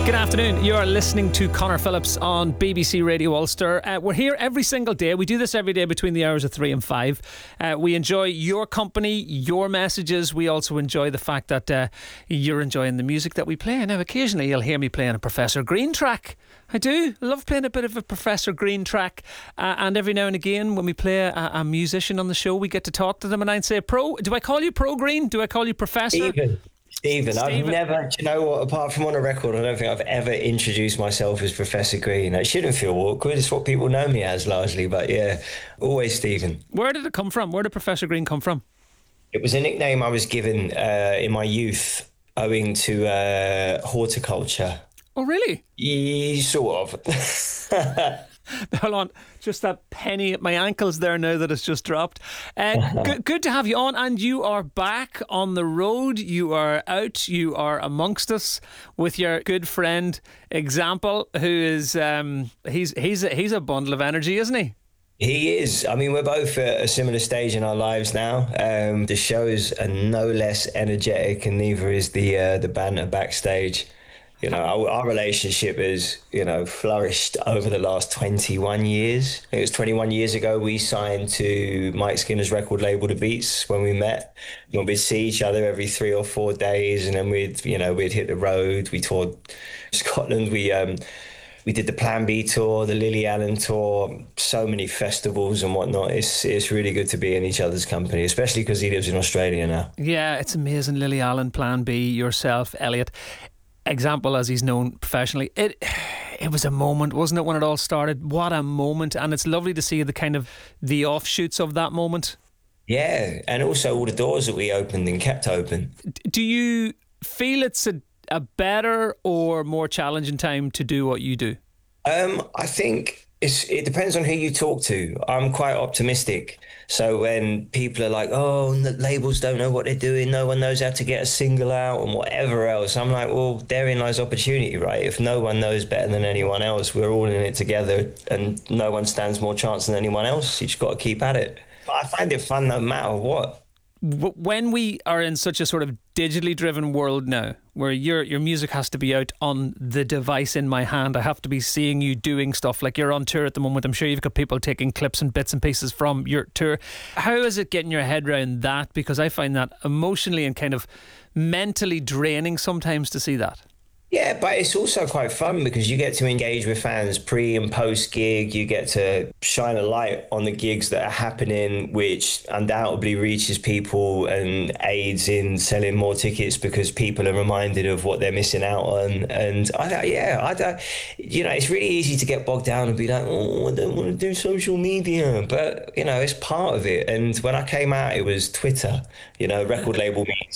Good afternoon. You are listening to Connor Phillips on BBC Radio Ulster. We're here every single day. We do this every day between the hours of 3 and 5. We enjoy your company, your messages. We also enjoy the fact that you're enjoying the music that we play. Now, occasionally you'll hear me playing a Professor Green track. I do. I love playing a bit of a Professor Green track. And every now and again, when we play a musician on the show, we get to talk to them. And I'd say, do I call you Pro Green? Do I call you Professor? Stephen, I've never, do you know what, apart from on a record, I don't think I've ever introduced myself as Professor Green. It shouldn't feel awkward. It's what people know me as largely, but yeah, always Stephen. Where did it come from? Where did Professor Green come from? It was a nickname I was given in my youth owing to horticulture. Oh, really? Yeah, sort of. Hold on, just that penny at my ankles there now that it's just dropped. Good to have you on, and you are back on the road. You are out. You are amongst us with your good friend Example, who is he's a bundle of energy, isn't he? He is. I mean, we're both at a similar stage in our lives now. The shows are no less energetic, and neither is the banter backstage. You know, our relationship has, flourished over the last 21 years. It was 21 years ago we signed to Mike Skinner's record label, The Beats, when we met. We'd see each other every 3 or 4 days, and then we'd hit the road. We toured Scotland. We did the Plan B tour, the Lily Allen tour, so many festivals and whatnot. It's really good to be in each other's company, especially because he lives in Australia now. Yeah, it's amazing. Lily Allen, Plan B, yourself, Elliot. Example, as he's known professionally, it was a moment, wasn't it, when it all started? What a moment. And it's lovely to see the offshoots of that moment. Yeah, and also all the doors that we opened and kept open. Do you feel it's a better or more challenging time to do what you do? I think it depends on who you talk to. I'm quite optimistic. So when people are like, oh, the labels don't know what they're doing, no one knows how to get a single out and whatever else, I'm like, well, therein lies opportunity, right? If no one knows better than anyone else, we're all in it together and no one stands more chance than anyone else. You just got to keep at it. But I find it fun no matter what. When we are in such a sort of digitally driven world now, where your music has to be out on the device in my hand, I have to be seeing you doing stuff, like you're on tour at the moment. I'm sure you've got people taking clips and bits and pieces from your tour. How is it getting your head around that? Because I find that emotionally and kind of mentally draining sometimes to see that. Yeah, but it's also quite fun because you get to engage with fans pre and post gig. You get to shine a light on the gigs that are happening, which undoubtedly reaches people and aids in selling more tickets because people are reminded of what they're missing out on. And it's really easy to get bogged down and be like, oh, I don't want to do social media, but it's part of it. And when I came out, it was Twitter. Record label meetings